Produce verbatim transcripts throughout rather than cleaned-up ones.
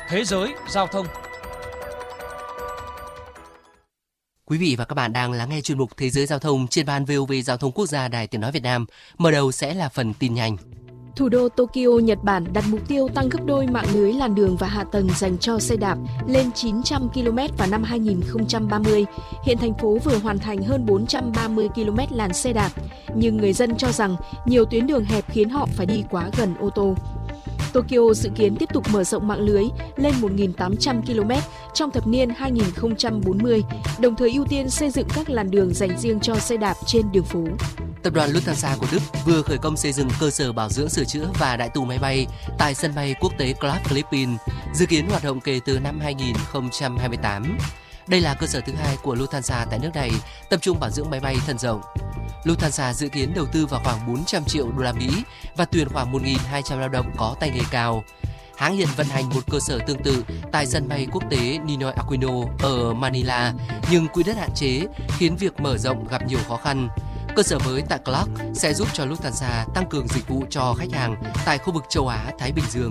Thế giới giao thông. Quý vị và các bạn đang lắng nghe chuyên mục Thế giới giao thông trên ban vê o vê Giao thông Quốc gia Đài Tiếng nói Việt Nam. Mở đầu sẽ là phần tin nhanh. Thủ đô Tokyo, Nhật Bản đặt mục tiêu tăng gấp đôi mạng lưới làn đường và hạ tầng dành cho xe đạp lên chín trăm ki lô mét vào năm hai nghìn không trăm ba mươi. Hiện thành phố vừa hoàn thành hơn bốn trăm ba mươi ki lô mét làn xe đạp, nhưng người dân cho rằng nhiều tuyến đường hẹp khiến họ phải đi quá gần ô tô. Tokyo dự kiến tiếp tục mở rộng mạng lưới lên một nghìn tám trăm ki lô mét trong thập niên hai nghìn không trăm bốn mươi, đồng thời ưu tiên xây dựng các làn đường dành riêng cho xe đạp trên đường phố. Tập đoàn Lufthansa của Đức vừa khởi công xây dựng cơ sở bảo dưỡng sửa chữa và đại tu máy bay tại sân bay quốc tế Clark, Philippines, dự kiến hoạt động kể từ năm hai nghìn không trăm hai mươi tám. Đây là cơ sở thứ hai của Lufthansa tại nước này, tập trung bảo dưỡng máy bay thân rộng. Lufthansa dự kiến đầu tư vào khoảng bốn trăm triệu đô la Mỹ và tuyển khoảng một nghìn hai trăm lao động có tay nghề cao. Hãng hiện vận hành một cơ sở tương tự tại sân bay quốc tế Ninoy Aquino ở Manila, nhưng quỹ đất hạn chế khiến việc mở rộng gặp nhiều khó khăn. Cơ sở mới tại Clark sẽ giúp cho Lufthansa tăng cường dịch vụ cho khách hàng tại khu vực châu Á, Thái Bình Dương.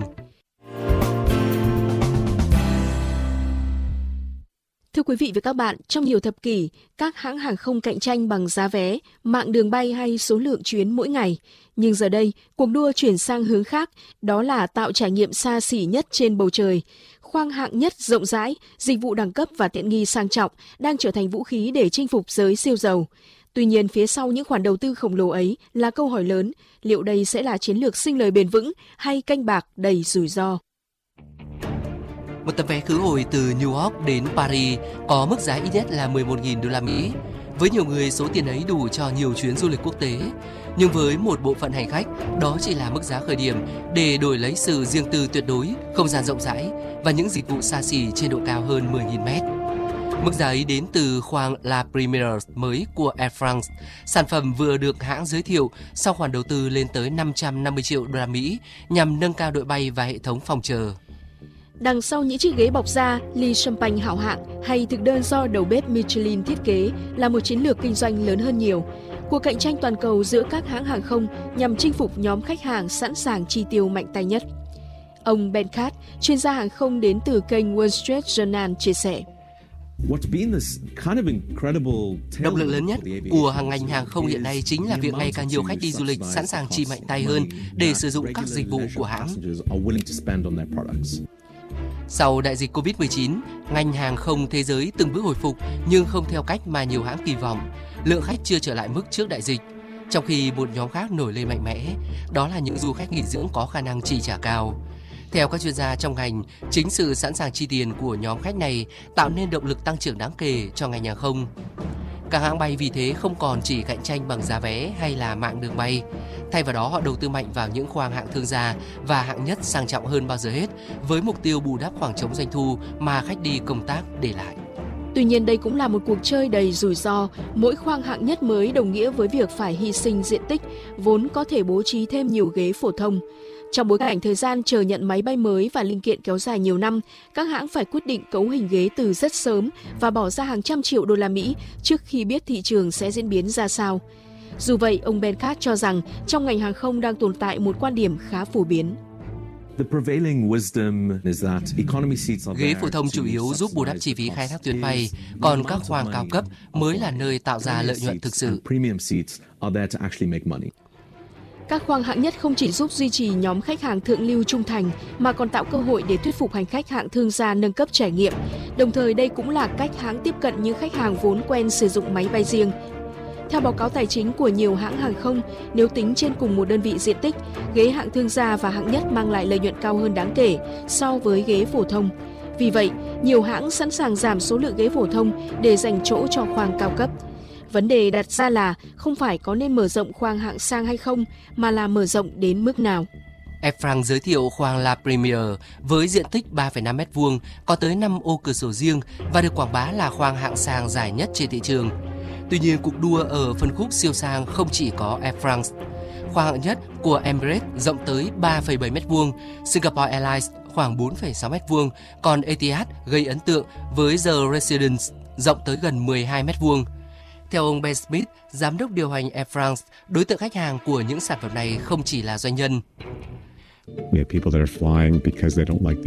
Thưa quý vị và các bạn, trong nhiều thập kỷ, các hãng hàng không cạnh tranh bằng giá vé, mạng đường bay hay số lượng chuyến mỗi ngày. Nhưng giờ đây, cuộc đua chuyển sang hướng khác, đó là tạo trải nghiệm xa xỉ nhất trên bầu trời. Khoang hạng nhất rộng rãi, dịch vụ đẳng cấp và tiện nghi sang trọng đang trở thành vũ khí để chinh phục giới siêu giàu. Tuy nhiên, phía sau những khoản đầu tư khổng lồ ấy là câu hỏi lớn, liệu đây sẽ là chiến lược sinh lời bền vững hay canh bạc đầy rủi ro? Một tấm vé khứ hồi từ New York đến Paris có mức giá ít nhất là mười một nghìn đô la Mỹ. Với nhiều người, số tiền ấy đủ cho nhiều chuyến du lịch quốc tế. Nhưng với một bộ phận hành khách, đó chỉ là mức giá khởi điểm để đổi lấy sự riêng tư tuyệt đối, không gian rộng rãi và những dịch vụ xa xỉ trên độ cao hơn mười nghìn mét. Mức giá ấy đến từ khoang La Première mới của Air France, sản phẩm vừa được hãng giới thiệu sau khoản đầu tư lên tới năm trăm năm mươi triệu đô la Mỹ nhằm nâng cao đội bay và hệ thống phòng chờ. Đằng sau những chiếc ghế bọc da, ly champagne hảo hạng hay thực đơn do đầu bếp Michelin thiết kế là một chiến lược kinh doanh lớn hơn nhiều. Cuộc cạnh tranh toàn cầu giữa các hãng hàng không nhằm chinh phục nhóm khách hàng sẵn sàng chi tiêu mạnh tay nhất. Ông Ben Catt, chuyên gia hàng không đến từ kênh Wall Street Journal chia sẻ. Động lực lớn nhất của hàng ngành hàng không hiện nay chính là việc ngày càng nhiều khách đi du lịch sẵn sàng chi mạnh tay hơn để sử dụng các dịch vụ của hãng. Sau đại dịch covid mười chín, ngành hàng không thế giới từng bước hồi phục nhưng không theo cách mà nhiều hãng kỳ vọng. Lượng khách chưa trở lại mức trước đại dịch, trong khi một nhóm khác nổi lên mạnh mẽ, đó là những du khách nghỉ dưỡng có khả năng chi trả cao. Theo các chuyên gia trong ngành, chính sự sẵn sàng chi tiền của nhóm khách này tạo nên động lực tăng trưởng đáng kể cho ngành hàng không. Các hãng bay vì thế không còn chỉ cạnh tranh bằng giá vé hay là mạng đường bay. Thay vào đó, họ đầu tư mạnh vào những khoang hạng thương gia và hạng nhất sang trọng hơn bao giờ hết, với mục tiêu bù đắp khoảng trống doanh thu mà khách đi công tác để lại. Tuy nhiên, đây cũng là một cuộc chơi đầy rủi ro. Mỗi khoang hạng nhất mới đồng nghĩa với việc phải hy sinh diện tích, vốn có thể bố trí thêm nhiều ghế phổ thông. Trong bối cảnh thời gian chờ nhận máy bay mới và linh kiện kéo dài nhiều năm, các hãng phải quyết định cấu hình ghế từ rất sớm và bỏ ra hàng trăm triệu đô la Mỹ trước khi biết thị trường sẽ diễn biến ra sao. Dù vậy, ông Ben Catt cho rằng trong ngành hàng không đang tồn tại một quan điểm khá phổ biến. Ghế phổ thông chủ yếu giúp bù đắp chi phí khai thác tuyến bay, còn các khoang cao cấp mới là nơi tạo ra lợi nhuận thực sự. Các khoang hạng nhất không chỉ giúp duy trì nhóm khách hàng thượng lưu trung thành mà còn tạo cơ hội để thuyết phục hành khách hạng thương gia nâng cấp trải nghiệm. Đồng thời đây cũng là cách hãng tiếp cận những khách hàng vốn quen sử dụng máy bay riêng. Theo báo cáo tài chính của nhiều hãng hàng không, nếu tính trên cùng một đơn vị diện tích, ghế hạng thương gia và hạng nhất mang lại lợi nhuận cao hơn đáng kể so với ghế phổ thông. Vì vậy, nhiều hãng sẵn sàng giảm số lượng ghế phổ thông để dành chỗ cho khoang cao cấp. Vấn đề đặt ra là không phải có nên mở rộng khoang hạng sang hay không, mà là mở rộng đến mức nào. Air France giới thiệu khoang La Première với diện tích ba phẩy năm mét vuông, có tới năm ô cửa sổ riêng và được quảng bá là khoang hạng sang dài nhất trên thị trường. Tuy nhiên, cuộc đua ở phân khúc siêu sang không chỉ có Air France. Khoang hạng nhất của Emirates rộng tới ba phẩy bảy mét vuông, Singapore Airlines khoảng bốn phẩy sáu mét vuông, còn Etihad gây ấn tượng với The Residence rộng tới gần mười hai mét vuông. Theo ông Ben Smith, giám đốc điều hành Air France, đối tượng khách hàng của những sản phẩm này không chỉ là doanh nhân.